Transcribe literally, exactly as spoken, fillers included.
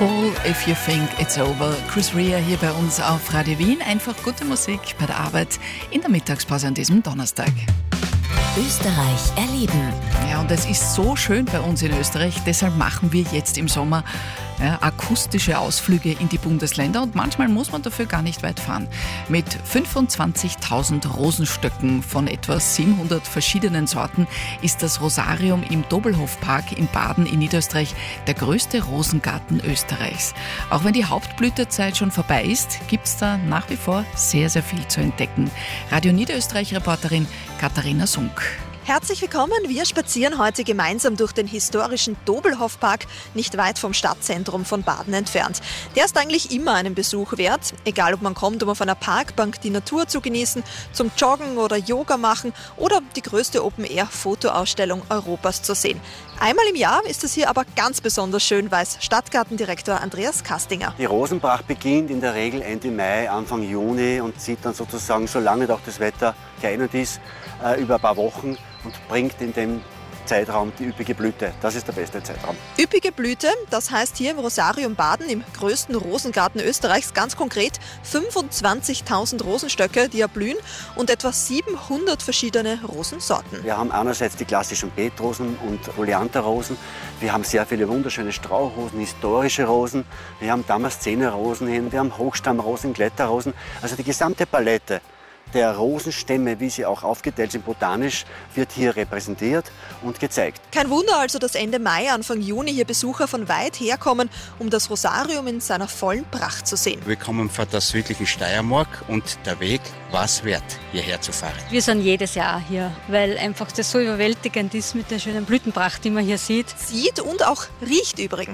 Fall If You Think It's Over. Chris Rea hier bei uns auf Radio Wien. Einfach gute Musik bei der Arbeit in der Mittagspause an diesem Donnerstag. Österreich erleben. Ja, und es ist so schön bei uns in Österreich, deshalb machen wir jetzt im Sommer ja, akustische Ausflüge in die Bundesländer und manchmal muss man dafür gar nicht weit fahren. Mit fünfundzwanzigtausend Rosenstöcken von etwa siebenhundert verschiedenen Sorten ist das Rosarium im Dobelhof-Park in Baden in Niederösterreich der größte Rosengarten Österreichs. Auch wenn die Hauptblütezeit schon vorbei ist, gibt es da nach wie vor sehr, sehr viel zu entdecken. Radio Niederösterreich-Reporterin Katharina Sunk. Herzlich willkommen, wir spazieren heute gemeinsam durch den historischen Dobelhof-Park, nicht weit vom Stadtzentrum von Baden entfernt. Der ist eigentlich immer einen Besuch wert, egal ob man kommt, um auf einer Parkbank die Natur zu genießen, zum Joggen oder Yoga machen oder die größte Open-Air-Fotoausstellung Europas zu sehen. Einmal im Jahr ist es hier aber ganz besonders schön, weiß Stadtgartendirektor Andreas Kastinger. Die Rosenpracht beginnt in der Regel Ende Mai, Anfang Juni und zieht dann sozusagen, solange doch das Wetter geeignet ist, über ein paar Wochen und bringt in dem Zeitraum die üppige Blüte. Das ist der beste Zeitraum. Üppige Blüte, das heißt hier im Rosarium Baden, im größten Rosengarten Österreichs, ganz konkret fünfundzwanzigtausend Rosenstöcke, die erblühen und etwa siebenhundert verschiedene Rosensorten. Wir haben einerseits die klassischen Beetrosen und Oleanderrosen. Wir haben sehr viele wunderschöne Strauchrosen, historische Rosen. Wir haben Damaszenerrosen hin, wir haben Hochstammrosen, Kletterrosen. Also die gesamte Palette der Rosenstämme, wie sie auch aufgeteilt sind botanisch, wird hier repräsentiert und gezeigt. Kein Wunder also, dass Ende Mai, Anfang Juni hier Besucher von weit herkommen, um das Rosarium in seiner vollen Pracht zu sehen. Wir kommen von der südlichen Steiermark und der Weg war es wert, hierher zu fahren. Wir sind jedes Jahr hier, weil einfach das so überwältigend ist mit der schönen Blütenpracht, die man hier sieht. Sieht und auch riecht übrigens.